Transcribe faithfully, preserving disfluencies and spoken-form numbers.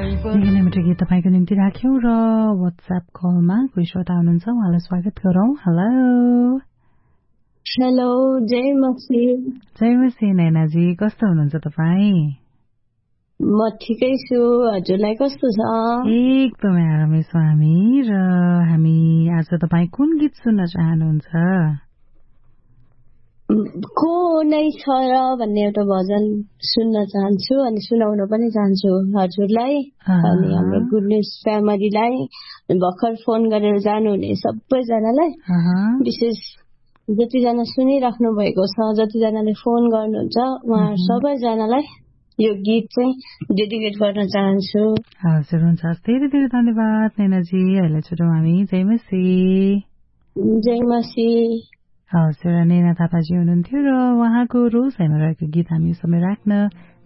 निकै गीत तपाईँको निम्ति राख्यौँ र व्हाट्सएप कलमा कोही श्रोता हुनुहुन्छ उहाँलाई स्वागत गरौँ। हेलो हेलो, जय मसी। जय मसी नैनाजी, कस्तो हुनुहुन्छ तपाईँ? म ठिकै छु, हजुरलाई कस्तो छ? एकदमै आरामै छु हामी। र हामी आज तपाईँ कुन गीत सुन्न चाहनुहुन्छ? को नै छ र भन्ने एउटा भजन सुन्न चाहन्छु अनि सुनाउन पनि चाहन्छु हजुरलाई अनि हाम्रो गुड न्युज फ्यामिलीलाई, भर्खर फोन गरेर जानुहुने सबैजनालाई, विशेष जतिजना सुनिराख्नु भएको छ, जतिजनाले फोन गर्नुहुन्छ उहाँ सबैजनालाई यो गीत चाहिँ डेडिकेट गर्न चाहन्छु। हजुर, हुन्छ, धेरै धेरै धन्यवाद नैनाजी। अहिले छुटौँ हामी। जय मसी। जय मसी। हजुर, नैना थापाजी हुनुहुन्थ्यो र उहाँको रोजाइमा रहेको गीत हामी समय राख्न